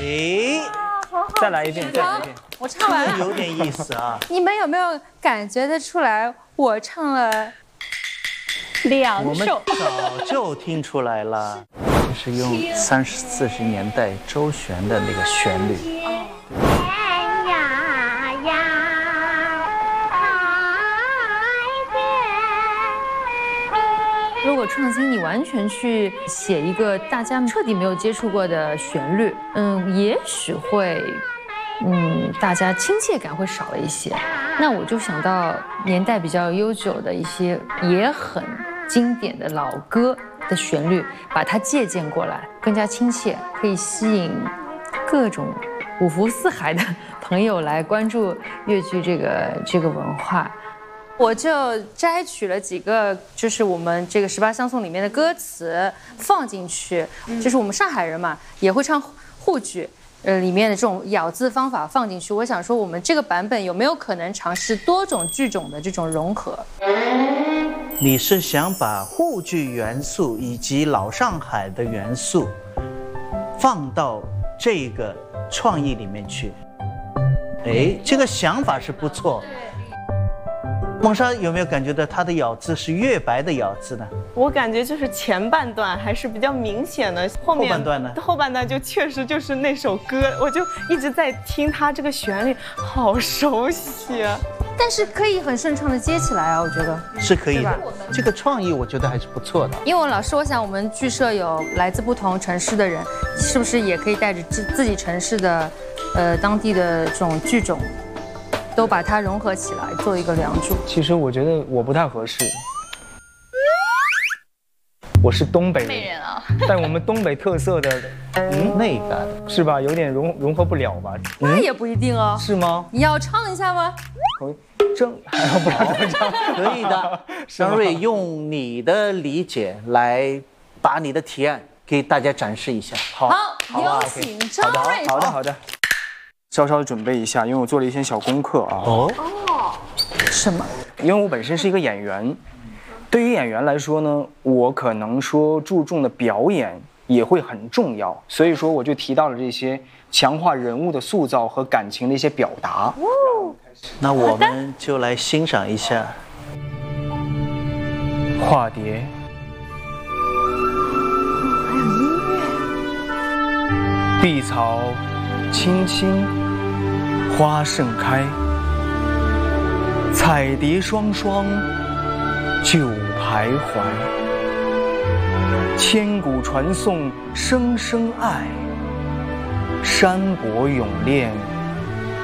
哎， 再来一遍，再来一遍。 我唱完了， 有点意思啊。 你们有没有感觉得出来？我唱了我们首。 早就听出来了，这是用30、40年代周璇的那个旋律。 如果创新，你完全去写一个大家彻底没有接触过的旋律，也许会，大家亲切感会少了一些。那我就想到年代比较悠久的一些也很经典的老歌的旋律，把它借鉴过来，更加亲切，可以吸引各种五湖四海的朋友来关注粤剧这个文化。我就摘取了几个，就是我们这个18相送里面的歌词放进去，就是我们上海人嘛，也会唱沪剧，里面的这种咬字方法放进去。我想说，我们这个版本有没有可能尝试多种剧种的这种融合？ 你是想把沪剧元素以及老上海的元素放到这个创意里面去？哎，这个想法是不错。孟莎有没有感觉到她的咬字是粤白的咬字呢？ 我感觉就是前半段还是比较明显的，后半段呢？后半段就确实就是那首歌，我就一直在听它这个旋律，好熟悉啊！ 但是可以很顺畅的接起来啊，我觉得是可以的。这个创意我觉得还是不错的。 因为老师，我想我们剧社有来自不同城市的人，是不是也可以带着自己城市的，当地的这种剧种？都把它融合起来，做一个梁祝。 其实我觉得我不太合适，我是东北人啊，但我们东北特色的， 那个是吧？有点融合不了吧？ 那也不一定哦。 是吗？ 你要唱一下吗？ 还要不让我唱？ 可以的。张瑞，用你的理解来把你的提案给大家展示一下。 好，有请张瑞。 好的。稍稍准备一下，因为我做了一些小功课啊。 什么？ 因为我本身是一个演员，对于演员来说呢，我可能说注重的表演也会很重要，所以说我就提到了这些强化人物的塑造和感情的一些表达。 那我们就来欣赏一下。 化蝶， 还有音乐。碧草青青，花盛开，彩蝶双双，旧徘徊。千古传颂声声爱，山伯咏恋